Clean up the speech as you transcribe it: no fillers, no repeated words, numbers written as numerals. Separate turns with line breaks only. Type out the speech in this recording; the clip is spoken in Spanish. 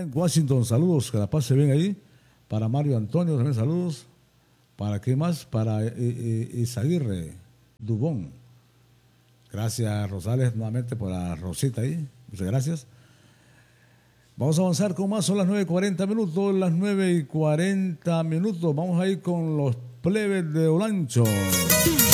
Washington, saludos, que la pase bien ahí. Para Mario Antonio también saludos. ¿Para qué más? Para Isaguirre Dubón. Gracias, Rosales, nuevamente por la Rosita ahí. Muchas gracias. Vamos a avanzar con más, son las 9:40 minutos, las 9:40 minutos. Vamos a ir con los plebes de Olancho.